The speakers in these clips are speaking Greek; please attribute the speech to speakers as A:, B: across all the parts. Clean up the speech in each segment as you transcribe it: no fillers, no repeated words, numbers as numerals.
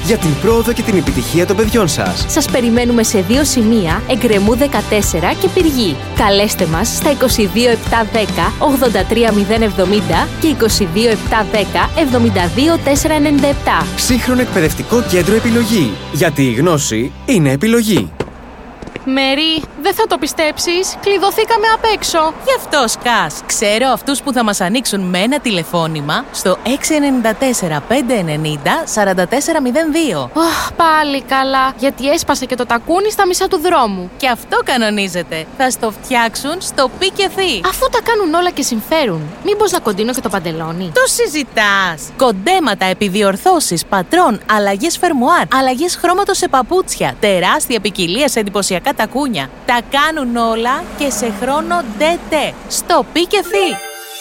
A: για την πρόοδο και την επιτυχία των παιδιών σας.
B: Σας περιμένουμε σε 2 σημεία, Εγκρεμού 14 και Πυργή. Καλέστε μας στα 22 710 83 070 και 22 710 72 497.
A: Ψύχρονο εκπαιδευτικό κέντρο Επιλογή. Γιατί η γνώση είναι επιλογή.
C: Μέρι, δεν θα το πιστέψεις, κλειδωθήκαμε απ' έξω.
D: Γι' αυτό σκάς. Ξέρω αυτούς που θα μας ανοίξουν με ένα τηλεφώνημα στο 694 590 4402.
C: Πάλι καλά, γιατί έσπασε και το τακούνι στα μισά του δρόμου.
D: Και αυτό κανονίζεται. Θα στο φτιάξουν στο Πι και Θη.
C: Αφού τα κάνουν όλα και συμφέρουν, μήπως να κοντίνω και το παντελόνι?
D: Το συζητάς. Κοντέματα, επιδιορθώσεις, πατρών, αλλαγές φερμουάρ, αλλαγές χρώματος σε παπούτσια, τεράστια ποικιλία σε εντυπωσιακά τακούνια. Τα κάνουν όλα και σε χρόνο ντετέ. Στο Πι και Θη.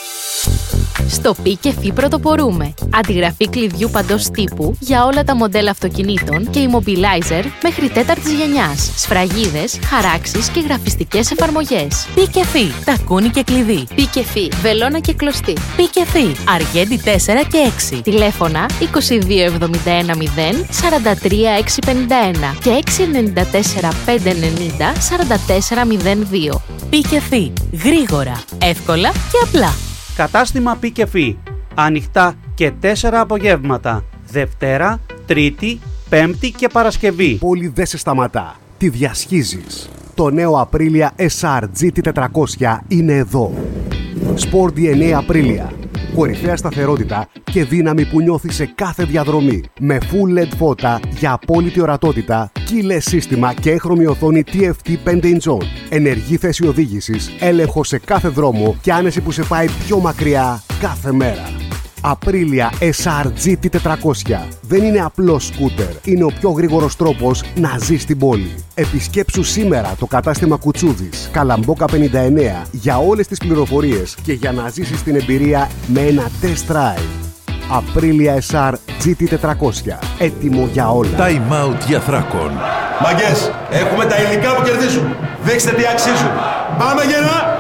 B: Στο Πι και Θη πρωτοπορούμε. Αντιγραφή κλειδιού παντός τύπου για όλα τα μοντέλα αυτοκινήτων και immobilizer μέχρι 4ης γενιάς. Σφραγίδες, χαράξεις και γραφιστικές εφαρμογές.
D: Πι και Θη. Τακούνι και κλειδί.
B: Πι και Θη. Βελόνα και κλωστή.
D: Πι και Θη. Αργέντη 4 και 6.
B: Τηλέφωνα 22 71 0 43 651 και 694 590 44 02.
D: Πι και Θη. Γρήγορα, εύκολα και απλά.
E: Κατάστημα Πι και Φι. Ανοιχτά και 4 απογεύματα. Δευτέρα, Τρίτη, Πέμπτη και Παρασκευή.
F: Πόλη δεν σε σταματά. Τη διασχίζεις. Το νέο Aprilia SR GT400 είναι εδώ. Sport DNA Aprilia. Κορυφαία σταθερότητα και δύναμη που νιώθει σε κάθε διαδρομή. Με full LED φώτα για απόλυτη ορατότητα, keyless σύστημα και έχρωμη οθόνη TFT 5 inch. Ενεργή θέση οδήγησης, έλεγχο σε κάθε δρόμο και άνεση που σε πάει πιο μακριά κάθε μέρα. Aprilia SR GT400 δεν είναι απλό σκούτερ, είναι ο πιο γρήγορος τρόπος να ζεις στην πόλη. Επισκέψου σήμερα το κατάστημα Κουτσούδης, Καλαμπόκα 59 για όλες τις πληροφορίες και για να ζήσεις την εμπειρία με ένα test drive. Aprilia SR GT400, έτοιμο για όλα.
G: Time out για Θράκον.
H: Μαγκές, έχουμε τα υλικά που κερδίζουν. Δείξτε τι αξίζουν. Πάμε γερά!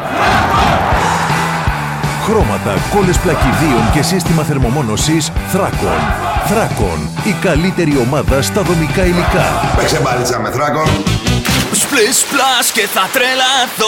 G: Χρώματα, κόλλες πλακιδίων και σύστημα θερμομόνωσης Θράκον. Θράκον, η καλύτερη ομάδα στα δομικά υλικά.
H: Παίξε μπάλιτσα με Θράκον.
I: Σπλες, σπλάς και θα τρελαθώ.